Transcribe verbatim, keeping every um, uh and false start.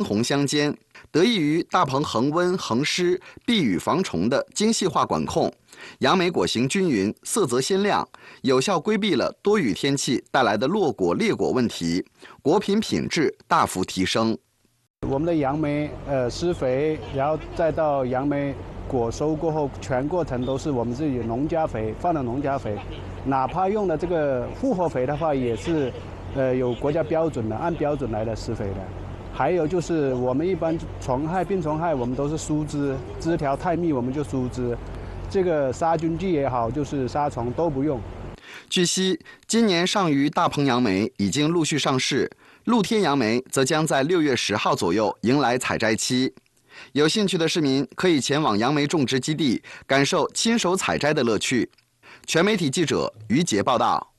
同乡间。得益于大棚恒温恒湿、避雨防虫的精细化管控，杨梅果形均匀，色泽鲜亮，有效规避了多雨天气带来的落果裂果问题，果品品质大幅提升。 我们的杨梅呃施肥，然后再到杨梅果收过后，全过程都是我们自己农家肥，放的农家肥，哪怕用的这个复合肥的话，也是呃有国家标准的，按标准来的施肥的。还有就是我们一般虫害、病虫害，我们都是疏枝，枝条太密我们就疏枝。这个杀菌剂也好，就是杀虫都不用。 据悉，今年上虞大棚杨梅已经陆续上市，露天杨梅则将在六月十号左右迎来采摘期。有兴趣的市民可以前往杨梅种植基地，感受亲手采摘的乐趣。全媒体记者于杰报道。